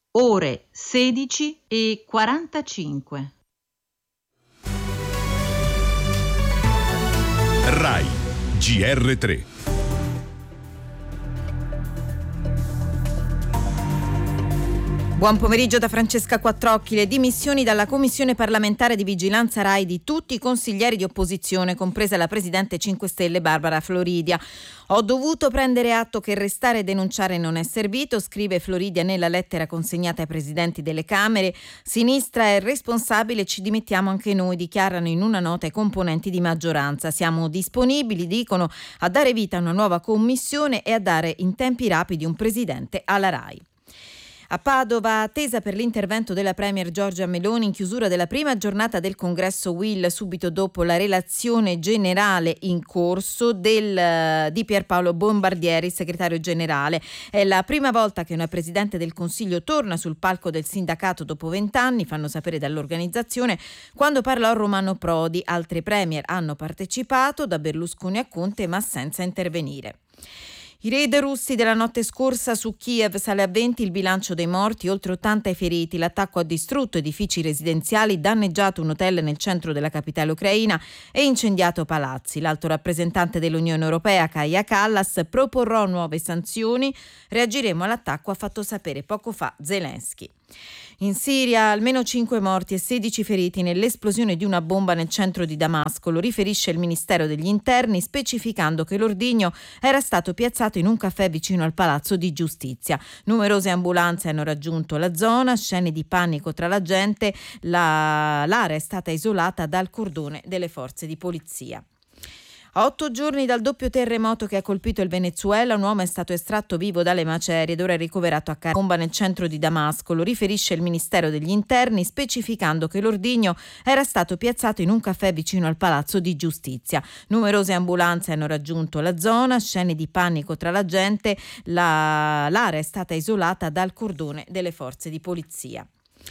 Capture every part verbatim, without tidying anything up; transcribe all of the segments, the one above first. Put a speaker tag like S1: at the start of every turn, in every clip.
S1: ore sedici e quarantacinque.
S2: Rai G R tre.
S3: Buon pomeriggio da Francesca Quattrocchi. Le dimissioni dalla Commissione parlamentare di vigilanza Rai di tutti i consiglieri di opposizione, compresa la presidente cinque Stelle Barbara Floridia. Ho dovuto prendere atto che restare e denunciare non è servito, scrive Floridia nella lettera consegnata ai presidenti delle Camere. Sinistra è responsabile, ci dimettiamo anche noi, dichiarano in una nota i componenti di maggioranza. Siamo disponibili, dicono, a dare vita a una nuova commissione e a dare in tempi rapidi un presidente alla Rai. A Padova, attesa per l'intervento della Premier Giorgia Meloni in chiusura della prima giornata del congresso U I L, subito dopo la relazione generale in corso del, di Pierpaolo Bombardieri, segretario generale. È la prima volta che una Presidente del Consiglio torna sul palco del sindacato dopo vent'anni, fanno sapere dall'organizzazione. Quando parlò Romano Prodi, altri Premier hanno partecipato, da Berlusconi a Conte, ma senza intervenire. I raid russi della notte scorsa su Kiev, sale a venti il bilancio dei morti, oltre ottanta i feriti. L'attacco ha distrutto edifici residenziali, danneggiato un hotel nel centro della capitale ucraina e incendiato palazzi. L'alto rappresentante dell'Unione Europea, Kaja Kallas, proporrò nuove sanzioni. Reagiremo all'attacco, ha fatto sapere poco fa Zelensky. In Siria almeno cinque morti e sedici feriti nell'esplosione di una bomba nel centro di Damasco, lo riferisce il Ministero degli Interni, specificando che l'ordigno era stato piazzato in un caffè vicino al Palazzo di Giustizia. Numerose ambulanze hanno raggiunto la zona, scene di panico tra la gente, la... l'area è stata isolata dal cordone delle forze di polizia. A otto giorni dal doppio terremoto che ha colpito il Venezuela, un uomo è stato estratto vivo dalle macerie ed ora è ricoverato a casa. Bomba nel centro di Damasco, lo riferisce il Ministero degli Interni, specificando che l'ordigno era stato piazzato in un caffè vicino al Palazzo di Giustizia. Numerose ambulanze hanno raggiunto la zona, scene di panico tra la gente, la... l'area è stata isolata dal cordone delle forze di polizia.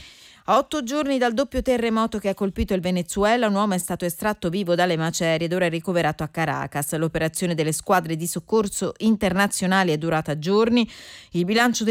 S3: A otto giorni dal doppio terremoto che ha colpito il Venezuela, un uomo è stato estratto vivo dalle macerie ed ora è ricoverato a Caracas. L'operazione delle squadre di soccorso internazionali è durata giorni. Il bilancio